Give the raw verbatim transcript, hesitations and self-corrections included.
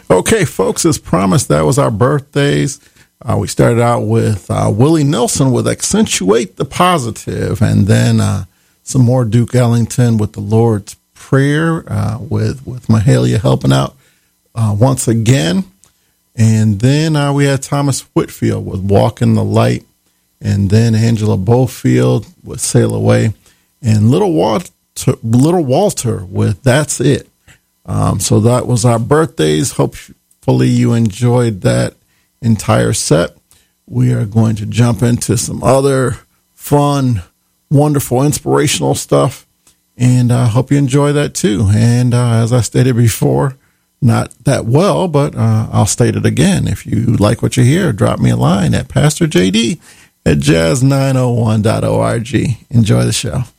Okay, folks, as promised, that was our birthdays. Uh, we started out with uh, Willie Nelson with Accentuate the Positive, and then uh, some more Duke Ellington with the Lord's Prayer, uh, with, with Mahalia helping out uh, once again. And then uh, we had Thomas Whitfield with Walk in the Light, and then Angela Bofield with Sail Away, and Little Walter, Little Walter with That's It. Um, so that was our birthdays. Hopefully you enjoyed that entire set. We are going to jump into some other fun, wonderful, inspirational stuff, and I uh, hope you enjoy that too. And uh, as I stated before, not that well, but uh, I'll state it again. If you like what you hear, drop me a line at Pastor J D at jazz nine oh one dot org. Enjoy the show.